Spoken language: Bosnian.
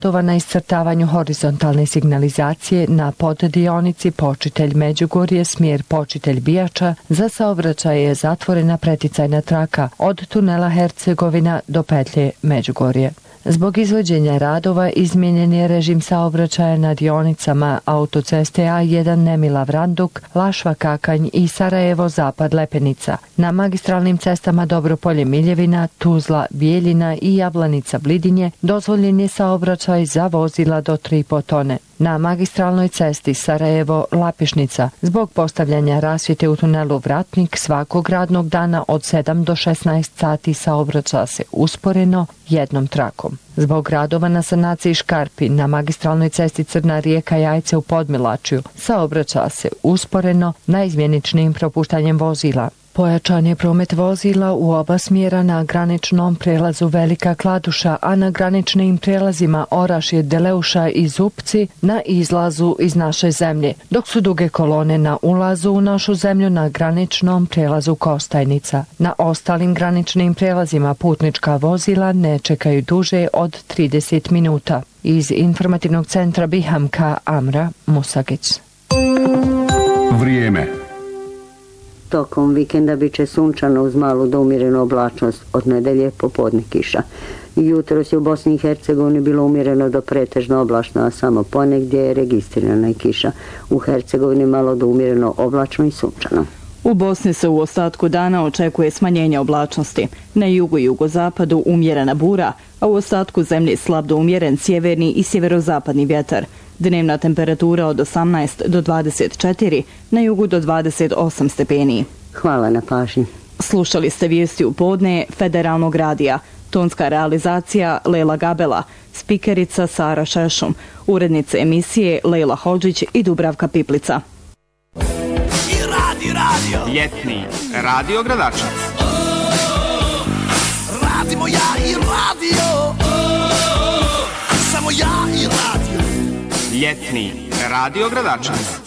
na iscrtavanju horizontalne signalizacije na poddionici Počitelj Međugorje, smjer Počitelj Bijača, za saobraćaj je zatvorena preticajna traka od tunela Hercegovina do petlje Međugorje. Zbog izvođenja radova izmijenjen je režim saobraćaja na dionicama autoceste A1 Nemila Vranduk, Lašva Kakanj i Sarajevo Zapad Lepenica. Na magistralnim cestama Dobropolje Miljevina, Tuzla Bijeljina i Jablanica Blidinje dozvoljen je saobraćaj za vozila do 3,5 tone. Na magistralnoj cesti Sarajevo Lapišnica zbog postavljanja rasvjete u tunelu Vratnik svakog radnog dana od 7 do 16 sati saobraća se usporeno jednom trakom. Zbog radova na sanaciji škarpi na magistralnoj cesti Crna Rijeka Jajce u Podmilačju saobraća se usporeno naizmjeničnim propuštanjem vozila. Pojačan je promet vozila u oba smjera na graničnom prelazu Velika Kladuša, a na graničnim prelazima Orašje, Deleuša i Zupci na izlazu iz naše zemlje, dok su duge kolone na ulazu u našu zemlju na graničnom prelazu Kostajnica. Na ostalim graničnim prelazima putnička vozila ne čekaju duže od 30 minuta. Iz informativnog centra Bihamka Amra Musagić. Vrijeme. Tokom vikenda bit će sunčano uz malu do umjerenu oblačnost, od nedelje popodne kiša. Jutros je u Bosni i Hercegovini bilo umjereno do pretežno oblačno, a samo ponegdje je registrirana i kiša. U Hercegovini malo do umjereno oblačno i sunčano. U Bosni se u ostatku dana očekuje smanjenje oblačnosti. Na jugu i jugozapadu umjerena bura, a u ostatku zemlje slab do umjeren sjeverni i sjeverozapadni vjetar. Dnevna temperatura od 18 do 24, na jugu do 28 stepeni. Hvala na pažnji. Slušali ste vijesti u podne Federalnog radija. Tonska realizacija Lela Gabela, spikerica Sara Šešum, urednice emisije Lejla Hodžić i Dubravka Piplica. Ljetni radio Gradačac. Radimo ja i radio. Samo ja i radio. Ljetni radio Gradačac.